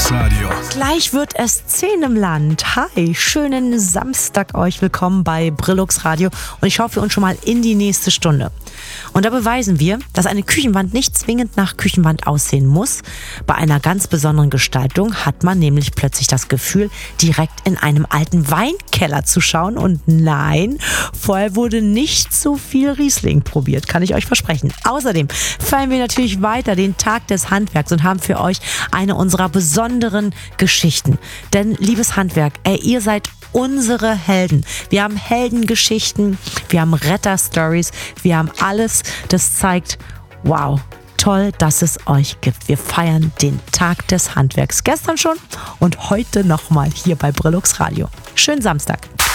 Brillux Radio. Gleich wird es 10 im Land. Hi, schönen Samstag euch. Willkommen bei Brillux Radio. Und ich schaue für uns schon mal in die nächste Stunde. Und da beweisen wir, dass eine Küchenwand nicht zwingend nach Küchenwand aussehen muss. Bei einer ganz besonderen Gestaltung hat man nämlich plötzlich das Gefühl, direkt in einem alten Weinkeller zu schauen. Und nein, vorher wurde nicht so viel Riesling probiert, kann ich euch versprechen. Außerdem feiern wir natürlich weiter den Tag des Handwerks und haben für euch eine unserer besonderen Geschichten. Denn, liebes Handwerk, ihr seid unsere Helden. Wir haben Heldengeschichten, wir haben Retter-Stories, wir haben alles, das zeigt, wow, toll, dass es euch gibt. Wir feiern den Tag des Handwerks. Gestern schon und heute nochmal hier bei Brillux Radio. Schönen Samstag.